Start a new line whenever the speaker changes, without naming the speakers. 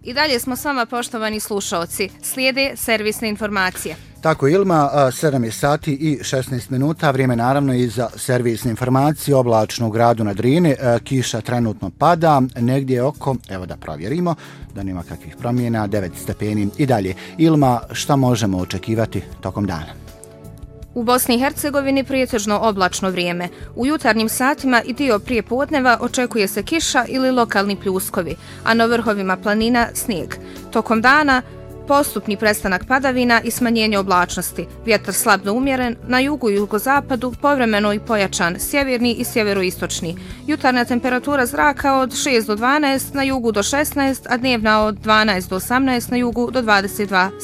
I dalje smo s vama, poštovani slušaoci. Slijede servisne informacije.
Tako, Ilma, 7 je sati i 16 minuta, vrijeme naravno i za servisne informacije, oblačno u gradu na Drini, kiša trenutno pada, negdje oko, evo da provjerimo, da nema kakvih promjena, 9 stepeni i dalje. Ilma, šta možemo očekivati tokom dana?
U Bosni i Hercegovini prijetežno oblačno vrijeme. U jutarnjim satima i dio prije podneva očekuje se kiša ili lokalni pljuskovi, a na vrhovima planina snijeg. Tokom dana postupni prestanak padavina i smanjenje oblačnosti. Vjetar slab do umjeren, na jugu i jugozapadu povremeno i pojačan sjeverni i sjeveroistočni. Jutarnja temperatura zraka od 6 do 12, na jugu do 16, a dnevna od 12 do 18, na jugu do 22